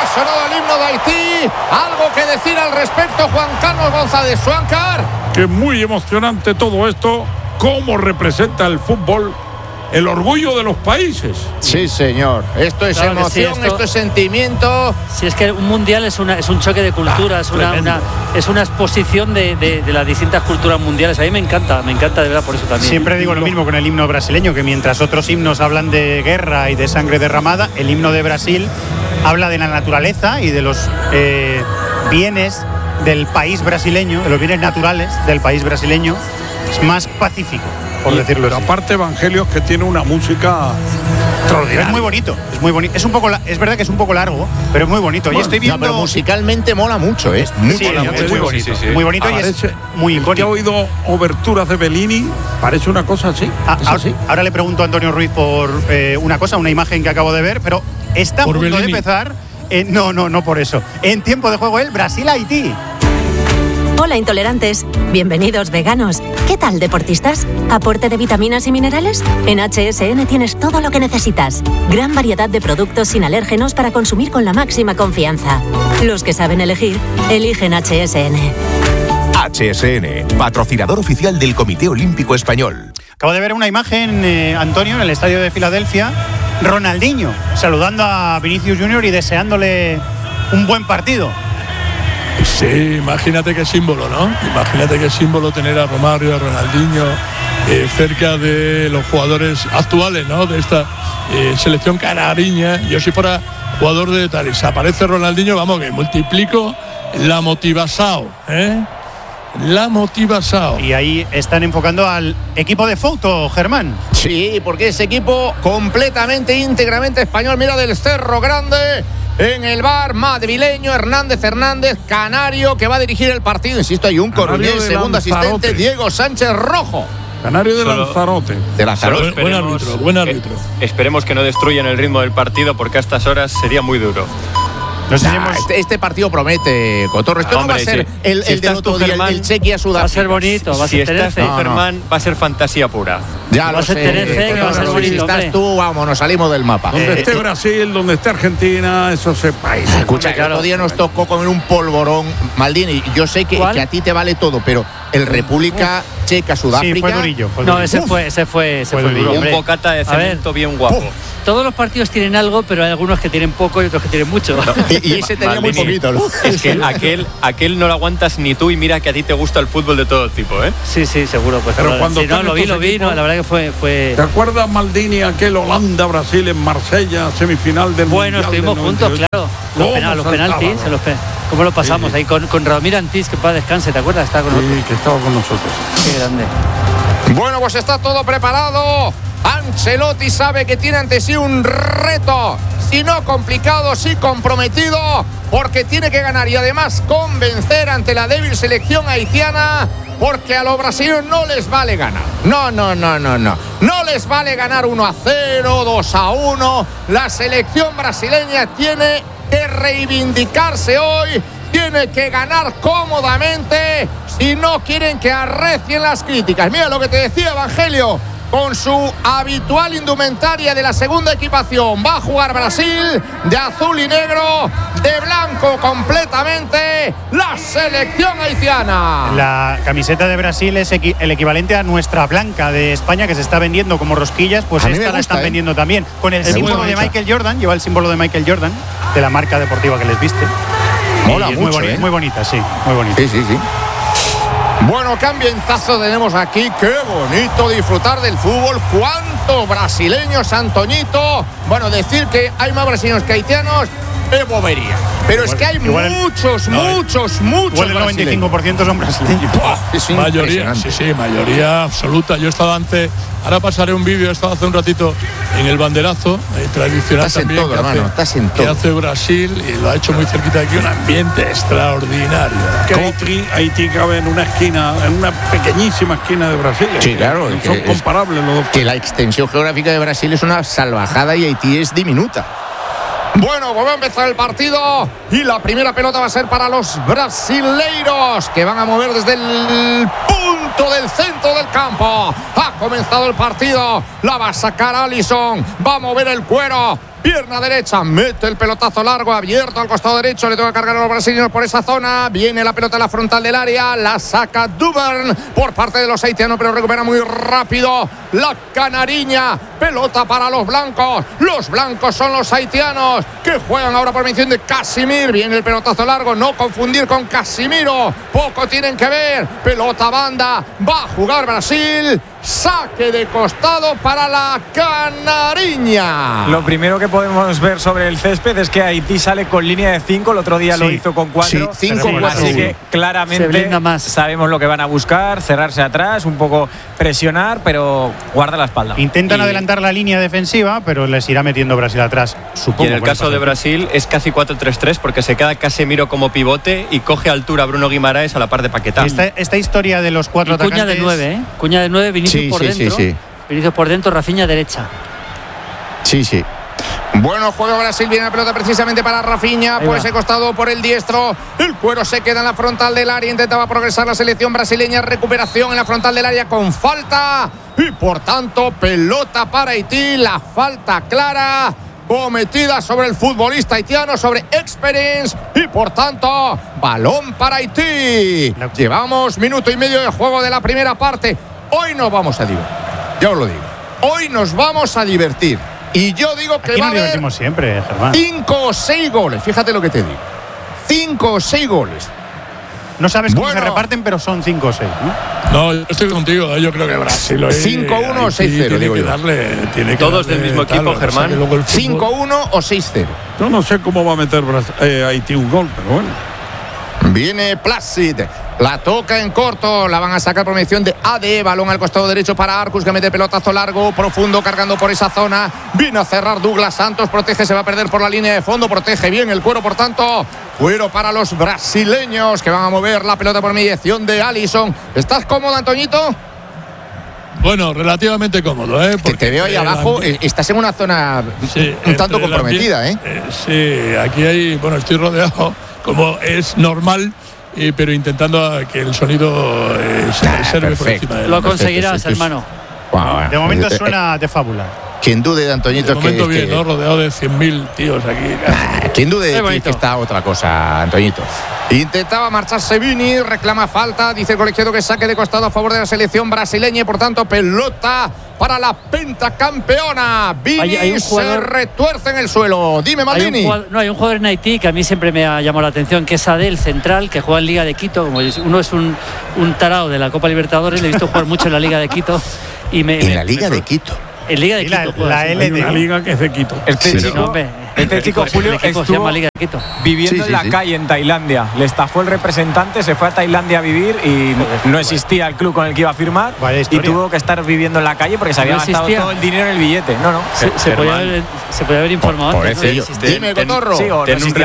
sonado el himno de Haití. ¿Algo que decir al respecto, Juan Carlos González Suáncar? Que es muy emocionante todo esto, cómo representa el fútbol el orgullo de los países. Sí, señor. Esto es claro emoción, sí, esto es sentimiento. Si es que un mundial es un choque de culturas, es una exposición de las distintas culturas mundiales. A mí me encanta de verdad, por eso también. Siempre digo lo mismo con el himno brasileño, que mientras otros himnos hablan de guerra y de sangre derramada, el himno de Brasil habla de la naturaleza y de los bienes del país brasileño, de los bienes naturales del país brasileño. Es más pacífico, por decirlo así. Pero aparte, Evangelios, que tiene una música extraordinaria. Es muy bonito, es muy bonito. Es verdad que es un poco largo, pero es muy bonito. Bueno, y estoy viendo. pero musicalmente mola mucho, ¿eh? Sí, es muy bonito. Sí. Muy bonito y es muy icónico. ¿Que ha oído oberturas de Bellini? Parece una cosa así. Ahora le pregunto a Antonio Ruiz por una imagen que acabo de ver, pero está a punto de empezar. No por eso. En tiempo de juego el Brasil-Haití. Hola intolerantes, bienvenidos veganos. ¿Qué tal deportistas? ¿Aporte de vitaminas y minerales? En HSN tienes todo lo que necesitas. Gran variedad de productos sin alérgenos para consumir con la máxima confianza. Los que saben elegir, eligen HSN. HSN, patrocinador oficial del Comité Olímpico Español. Acabo de ver una imagen, Antonio, en el estadio de Filadelfia. Ronaldinho saludando a Vinicius Junior y deseándole un buen partido. Sí, imagínate qué símbolo, ¿no? Imagínate qué símbolo tener a Romario, a Ronaldinho cerca de los jugadores actuales, ¿no? De esta selección canariña. Yo si fuera jugador de tal y se aparece Ronaldinho, vamos, que multiplico la motivación, ¿eh? La motivación. Y ahí están enfocando al equipo de foto, Germán. Sí, porque ese equipo completamente, íntegramente español. Mira, del Cerro Grande. En el bar madrileño, Hernández, canario, que va a dirigir el partido. Insisto, hay un coronel, segundo asistente, Diego Sánchez Rojo. Canario de Lanzarote. Buen árbitro. Esperemos que no destruyan el ritmo del partido, porque a estas horas sería muy duro. Este partido promete, Cotorro. Esto no va a ser el del otro día, el Chequia Sudáfrica. Va a ser bonito, va a ser Tenerife. Germán, va a ser fantasía pura. Ya lo sé. Va a ser bonito, si estás tú, vamos, nos salimos del mapa. Donde esté Brasil, donde esté Argentina, eso se país. Escucha, que el otro día nos tocó comer un polvorón, Maldini. Yo sé que a ti te vale todo, pero el República Checa, Sudáfrica. Sí, fue durillo. No, ese fue duro. Un bocata de cemento bien guapo. Todos los partidos tienen algo, pero hay algunos que tienen poco y otros que tienen mucho. No, y ese tenía muy poquito, ¿no? Es que aquel no lo aguantas ni tú, y mira que a ti te gusta el fútbol de todo tipo, ¿eh? Sí, seguro. Pues pero cuando lo vi, no, la verdad que fue... ¿Te acuerdas, Maldini, aquel Holanda-Brasil en Marsella, semifinal del Mundial? Bueno, estuvimos juntos, claro. Los penaltis, ¿cómo lo pasamos? Ahí con Ramiro Antís, que para descanse, ¿te acuerdas? Estaba con nosotros. Sí, que estaba con nosotros. Qué grande. Bueno, pues está todo preparado. Ancelotti sabe que tiene ante sí un reto, si no complicado, sí comprometido, porque tiene que ganar y además convencer ante la débil selección haitiana, porque a los brasileños no les vale ganar. No les vale ganar 1-0, 2-1. La selección brasileña tiene que reivindicarse hoy, tiene que ganar cómodamente si no quieren que arrecien las críticas. Mira lo que te decía Evangelio. Con su habitual indumentaria de la segunda equipación, va a jugar Brasil de azul y negro, de blanco completamente, la selección haitiana. La camiseta de Brasil es el equivalente a nuestra blanca de España, que se está vendiendo como rosquillas, pues esta la están vendiendo también, con el símbolo de Michael Jordan, lleva el símbolo de Michael Jordan, de la marca deportiva que les viste. Mola mucho, muy bonita, sí, muy bonita. Sí. Bueno, qué ambientazo tenemos aquí, qué bonito disfrutar del fútbol, cuántos brasileños, Antoñito. Bueno, decir que hay más brasileños que haitianos es bobería, pero es que hay muchos igual el 95% son brasileños. Mayoría, mayoría absoluta. Yo he estado ahora pasaré un vídeo, he estado hace un ratito en el banderazo tradicional. Estás también, en todo, hermano, estás en todo. Que hace Brasil y lo ha hecho muy cerquita de aquí, un ambiente extraordinario. Que Haití cabe en una esquina, en una pequeñísima esquina de Brasil. Sí, claro. Son comparables los dos. Que la extensión geográfica de Brasil es una salvajada y Haití es diminuta. Bueno, vuelve a empezar el partido y la primera pelota va a ser para los brasileiros, que van a mover desde el punto del centro del campo. Ha comenzado el partido, la va a sacar Alisson, va a mover el cuero, Pierna derecha, mete el pelotazo largo, abierto al costado derecho, le toca cargar a los brasileños por esa zona, viene la pelota a la frontal del área, la saca Duvern por parte de los haitianos, pero recupera muy rápido la canariña, pelota para los blancos son los haitianos, que juegan ahora por mención de Casimir, viene el pelotazo largo, no confundir con Casimiro, poco tienen que ver, pelota banda, va a jugar Brasil, saque de costado para la canariña. Lo primero que podemos ver sobre el césped es que Haití sale con línea de 5, el otro día lo hizo con 4, así que claramente sabemos lo que van a buscar, cerrarse atrás, un poco presionar, pero guarda la espalda. Intentan adelantar la línea defensiva, pero les irá metiendo Brasil atrás, supongo. Y en el caso de Brasil es casi 4-3-3 porque se queda Casemiro como pivote y coge altura Bruno Guimaraes a la par de Paquetá. Esta historia de los 4 atacantes... Cuña de 9, ¿eh? Cuña de 9, Vinicius por dentro. Vinicius por dentro, Rafinha derecha. Sí. Bueno juego Brasil, viene la pelota precisamente para Rafinha, por ese costado por el diestro, el cuero se queda en la frontal del área, intentaba progresar la selección brasileña, recuperación en la frontal del área con falta y por tanto pelota para Haití, la falta clara cometida sobre el futbolista haitiano, sobre Experience y por tanto balón para Haití. Llevamos minuto y medio de juego de la primera parte, hoy nos vamos a divertir, ya os lo digo, hoy nos vamos a divertir. Y yo digo que aquí va a haber siempre, 5 o 6 goles. Fíjate lo que te digo. 5 o 6 goles. No sabes cómo se reparten, pero son 5 o 6, ¿no? No, yo estoy contigo. Yo creo que Brasil 5-1 o 6-0, digo yo. Todos del mismo equipo, Germán. 5-1 o 6-0. Yo no sé cómo va a meter Haití un gol, pero bueno. Viene Placid, la toca en corto, la van a sacar por mención de AD, balón al costado derecho para Arcus que mete pelotazo largo, profundo, cargando por esa zona, viene a cerrar Douglas Santos, protege, se va a perder por la línea de fondo, protege bien el cuero, por tanto, cuero para los brasileños que van a mover la pelota por mediación de Alisson. ¿Estás cómodo, Antoñito? Bueno, relativamente cómodo, ¿eh? Porque te veo ahí abajo, estás en una zona un tanto comprometida, ¿eh? Sí, aquí hay, bueno, estoy rodeado, como es normal, pero intentando que el sonido se reserve por encima de él. Lo conseguirás, hermano. De momento suena de fábula. Quien dude de Antoñito de momento bien, ¿no? Rodeado de 100.000 tíos aquí. Quien dude de ti que está otra cosa, Antoñito. Intentaba marcharse Vini, reclama falta, dice el colegiado que saque de costado a favor de la selección brasileña y por tanto pelota para la pentacampeona. Vini se retuerce en el suelo. Dime, Maldini. Hay un jugador en Haití que a mí siempre me ha llamado la atención, que es Adel, central, que juega en Liga de Quito. Como uno es un tarao de la Copa Libertadores, le he visto jugar mucho en la Liga de Quito. En la Liga de Quito. En Liga de Quito. La liga que es de Quito. Este chico Julio estuvo viviendo en la calle en Tailandia. Le estafó el representante, se fue a Tailandia a vivir y no existía el club con el que iba a firmar y tuvo que estar viviendo en la calle porque se había gastado todo el dinero en el billete. Se podía haber informado. Dime, Cotorro.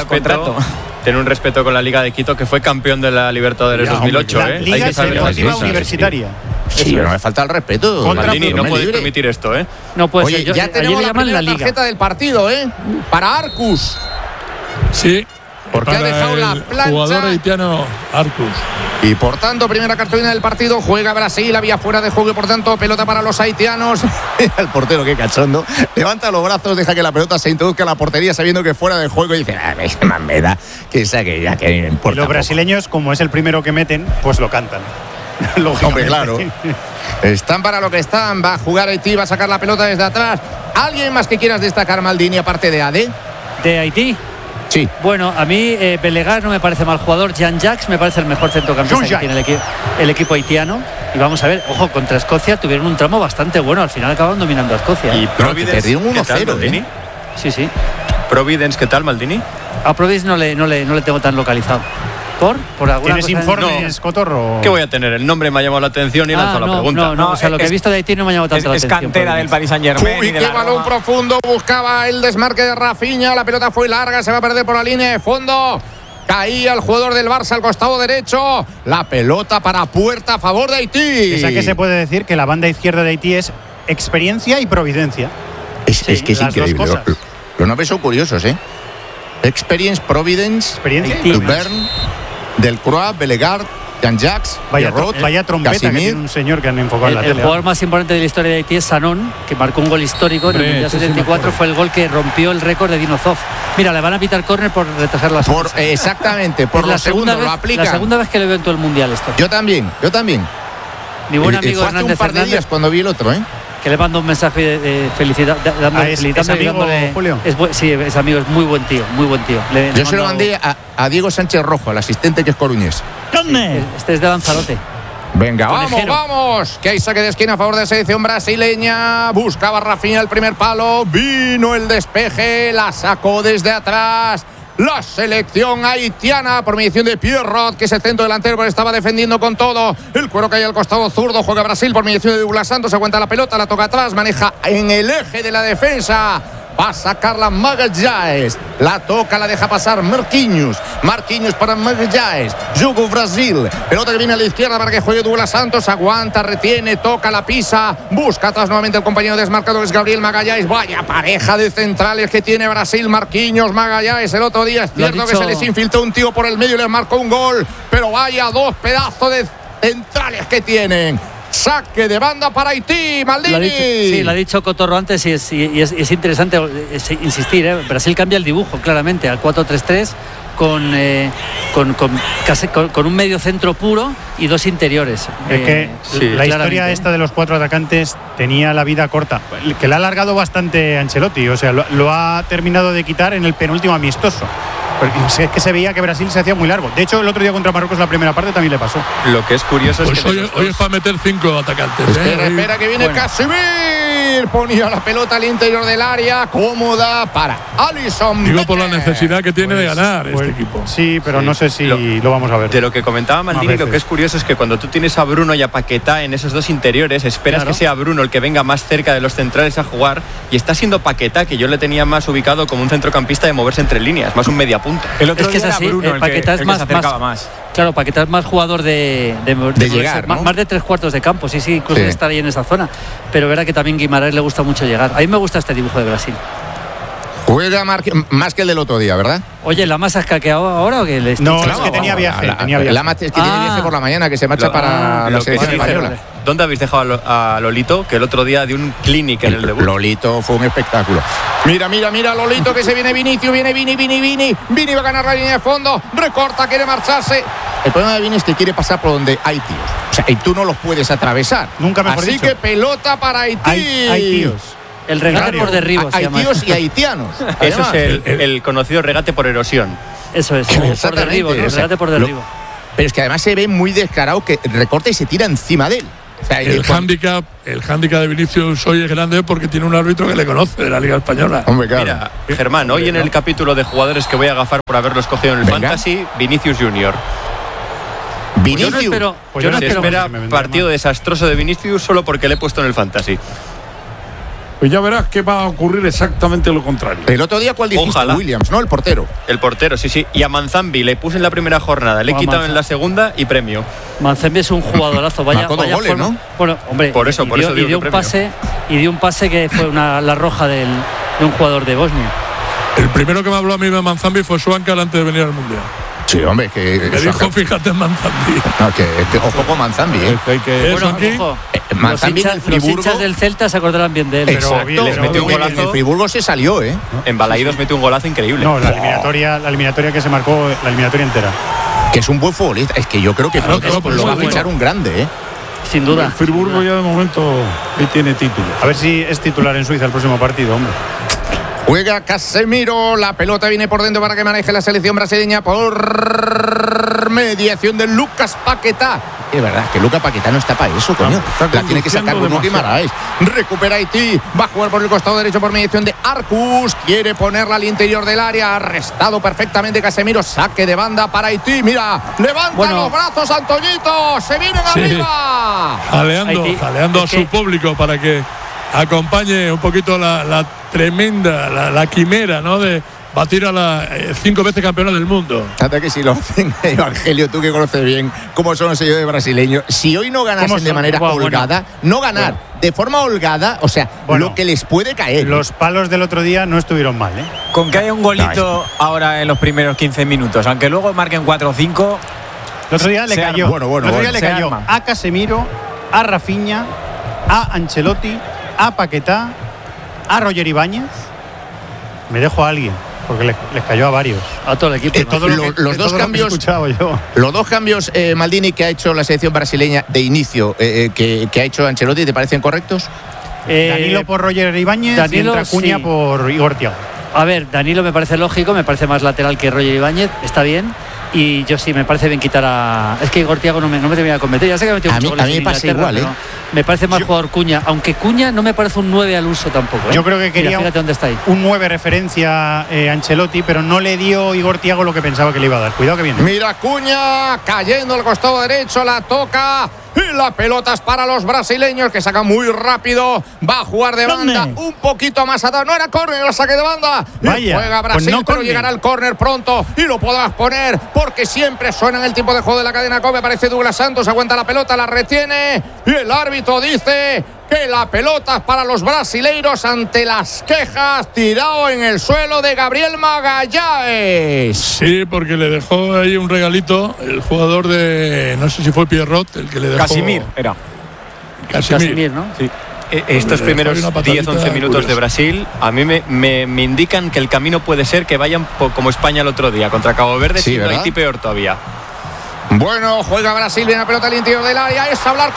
Ten un respeto con la Liga de Quito, que fue campeón de la Libertadores 2008. La Liga Deportiva Universitaria. Sí, pero no me falta el respeto. Maldini, no puedes permitir esto, ¿eh? No puede ser. Ya tenemos la primera tarjeta del partido, ¿eh? Para Arcus. Sí. Porque ha dejado la plancha. Jugador haitiano Arcus. Y por tanto, primera cartulina del partido. Juega Brasil, había fuera de juego y por tanto, pelota para los haitianos. El portero, qué cachondo. Levanta los brazos, deja que la pelota se introduzca en la portería sabiendo que fuera de juego y dice, más me da que saque ya, que no importa. Y los brasileños, como es el primero que meten, pues lo cantan. Hombre, claro. Están para lo que están. Va a jugar Haití, va a sacar la pelota desde atrás. ¿Alguien más que quieras destacar, Maldini, aparte de AD? ¿De Haití? Sí. Bueno, a mí Belegar no me parece mal jugador. Jean-Jacques me parece el mejor centrocampista que tiene el equipo haitiano. Y vamos a ver, ojo, contra Escocia tuvieron un tramo bastante bueno. Al final acabaron dominando a Escocia. Y Providence, perdieron 1-0, Maldini. Sí. Providence, ¿qué tal, Maldini? A Providence no le tengo tan localizado. ¿Por alguna ¿Tienes informes, Cotorro? ¿Qué voy a tener? El nombre me ha llamado la atención y lanzo la pregunta. No, o sea, lo que he visto de Haití no me ha llamado tanto la atención. Es cantera del Paris Saint-Germain. Uy, qué balón profundo, buscaba el desmarque de Rafinha, la pelota fue larga, se va a perder por la línea de fondo. Caía el jugador del Barça al costado derecho. La pelota para puerta a favor de Haití. O sea que se puede decir que la banda izquierda de Haití es experiencia y providencia. Es que es increíble. Los nombres son curiosos, ¿eh? Experience, Providence, experiencia, Duvern, Delcroix, Belegar. Jean-Jacques, vaya trompeta que tiene un señor que han enfocado en la tele. El jugador más importante de la historia de Haití es Sanon, que marcó un gol histórico en el Mundial 74. Fue el gol que rompió el récord de Dino Zoff. Mira, le van a pitar córner por retrasar las cosas. Exactamente, por los segundos lo aplica. La segunda vez que le veo en todo el Mundial esto. Yo también. Mi buen amigo fue Hernández hace un par de días cuando vi el otro, que le mando un mensaje de felicidad, ¿Es amigo, Julio? Sí, es amigo, es muy buen tío, muy buen tío. Yo se lo mandé a Diego Sánchez Rojo, al asistente que es coruñés. Este es de Lanzarote. Venga, vamos, que hay saque de esquina a favor de la selección brasileña. Buscaba Rafinha el primer palo, vino el despeje, la sacó desde atrás. La selección haitiana por mediación de Pierrot, que es el centro delantero, pero estaba defendiendo con todo. El cuero cae al costado zurdo, juega Brasil por mediación de Douglas Santos, aguanta la pelota, la toca atrás, maneja en el eje de la defensa. Va a sacarla Magalhães. La toca, la deja pasar Marquinhos para Magalhães. Jugo Brasil. Pelota que viene a la izquierda para que juegue Douglas Santos. Aguanta, retiene, toca, la pisa. Busca atrás nuevamente el compañero desmarcado, que es Gabriel Magalhães. Vaya pareja de centrales que tiene Brasil. Marquinhos, Magalhães. El otro día es cierto que se les infiltró un tío por el medio y les marcó un gol. Pero vaya dos pedazos de centrales que tienen. Saque de banda para Haití, Maldini. Lo ha dicho Cotorro antes y es interesante insistir. Brasil cambia el dibujo claramente al 4-3-3 con un medio centro puro y dos interiores. Es que la historia esta de los cuatro atacantes tenía la vida corta, que la ha alargado bastante Ancelotti. O sea, lo ha terminado de quitar en el penúltimo amistoso. Porque es que se veía que Brasil se hacía muy largo. De hecho, el otro día contra Marruecos, la primera parte también le pasó. Lo que es curioso es que hoy es para meter 5 atacantes. Espera que viene Casemiro. Ponía la pelota al interior del área, cómoda para Alisson. Digo por la necesidad que tiene de ganar este equipo. Sí, pero no sé si lo vamos a ver. De lo que comentaba Maldini, lo que es curioso es que cuando tú tienes a Bruno y a Paquetá en esos dos interiores, esperas que sea Bruno el que venga más cerca de los centrales a jugar, y está siendo Paquetá, que yo le tenía más ubicado como un centrocampista de moverse entre líneas, más un media punta. El otro es que es así, Bruno Paquetá es más, se acercaba más. Claro, Paquetá es más jugador de llegar, ¿no? Más de 3/4 de campo, sí, incluso de estar ahí en esa zona. Pero verá que también Guimaraes le gusta mucho llegar. A mí me gusta este dibujo de Brasil. Juega más que el del otro día, ¿verdad? Oye, ¿la masa has caqueado ahora o qué? No, es que tenía viaje. La masa es que tiene viaje por la mañana, que se marcha para la selección española. ¿Dónde habéis dejado a Lolito? Que el otro día dio un clinic en el debut. Lolito fue un espectáculo. Mira, Lolito, que se viene Vinicius, viene Vini. Vini va a ganar la línea de fondo, recorta, quiere marcharse. El problema de Vini es que quiere pasar por donde hay tíos. O sea, y tú no los puedes atravesar. Nunca mejor dicho. Así que pelota para Haití. Hay tíos. El regate por derribo. Hay tíos y haitianos. Eso es el conocido regate por erosión. Eso es, por derribo, ¿no? Regate por derribo. Pero es que además se ve muy descarado que recorta y se tira encima de él. O sea, el hándicap de Vinicius hoy es grande porque tiene un árbitro que le conoce de la Liga Española. Hombre, claro. Mira, Germán, hoy en el capítulo de jugadores que voy a agafar por haberlos cogido en el Fantasy, Vinicius Junior. Vinicius. Yo no espero partido desastroso de Vinicius solo porque le he puesto en el Fantasy. Pues ya verás que va a ocurrir exactamente lo contrario. El otro día, ¿cuál dijiste? Ojalá. Williams, ¿no? El portero. El portero, sí. Y a Manzambi le puse en la primera jornada, le he quitado en la segunda y premio. Manzambi es un jugadorazo, vaya goles, forma, ¿no? Bueno, hombre, por eso dio un pase que fue la roja de un jugador de Bosnia. El primero que me habló a mí de Manzambi fue Schwankar antes de venir al Mundial. Sí, hombre, que me dijo, fíjate en Manzambi. Que ojo con Manzambi, Manzambi los hinchas del Celta se acordarán bien de él. Exacto, les metió un golazo. En Friburgo se salió, En Balaídos metió un golazo increíble. No, la eliminatoria que se marcó, la eliminatoria entera. Que es un buen futbolista. Es que yo creo que lo va a fichar un grande, Sin duda. El Friburgo ya de momento tiene título. A ver si es titular en Suiza el próximo partido, hombre. Juega Casemiro, la pelota viene por dentro para que maneje la selección brasileña por mediación de Lucas Paquetá. Es verdad que Lucas Paquetá no está para eso, coño. La tiene que sacar Bruno Guimaraes. Recupera Haití, va a jugar por el costado derecho por mediación de Arcus. Quiere ponerla al interior del área, arrestado perfectamente Casemiro. Saque de banda para Haití, mira, levanta los brazos Antoñito, se vienen arriba. Jaleando a su público para que acompañe un poquito la tremenda, la quimera, ¿no? De batir a la 5 veces campeona del mundo. Hasta que si lo hacen, Evangelio, tú que conoces bien cómo son los sellos brasileños. Si hoy no ganasen de manera holgada, no ganar de forma holgada, o sea, lo que les puede caer. Los palos del otro día no estuvieron mal, Con que haya un golito ahora en los primeros 15 minutos, aunque luego marquen 4 o 5. El otro día le cayó. El otro día le cayó a Casemiro, a Rafinha, a Ancelotti, a Paquetá, a Roger Ibáñez. Me dejo a alguien, porque les cayó a varios. A todo el equipo. Los dos cambios, Maldini, que ha hecho la selección brasileña de inicio, que ha hecho Ancelotti, ¿te parecen correctos? Danilo por Roger Ibáñez y entra Acuña por Igor Thiago. A ver, Danilo me parece lógico, me parece más lateral que Roger Ibáñez, está bien. Y yo sí, me parece bien quitar a... Es que Igor Thiago no me termina de convencer. Ya sé que ha metido muchos goles. A mí me pasa igual, ¿eh? Me parece más jugador Cuña, aunque Cuña no me parece un 9 al uso tampoco, ¿eh? Yo creo que quería fíjate dónde está ahí. Un 9 referencia Ancelotti, pero no le dio Igor Thiago lo que pensaba que le iba a dar. Cuidado que viene. Mira Cuña, cayendo al costado derecho, la toca. Y la pelota es para los brasileños, que sacan muy rápido. Va a jugar de banda, un poquito más atrás. No era córner, el saque de banda. Vaya, juega Brasil, pues no, pero llegará el córner pronto. Y lo podrás poner, porque siempre suena en el tiempo de juego de la cadena COPE. Aparece Douglas Santos, aguanta la pelota, la retiene. Y el árbitro dice que la pelota es para los brasileiros ante las quejas, tirado en el suelo de Gabriel Magallanes. Sí, porque le dejó ahí un regalito el jugador de, no sé si fue Pierrot el que le dejó. Casimir era. Casimir, ¿no? Sí. Estos primeros 10-11 minutos de Brasil a mí me indican que el camino puede ser que vayan como España el otro día contra Cabo Verde, sí, siendo Haití peor todavía. Bueno, juega Brasil, viene la pelota al interior del área, es hablar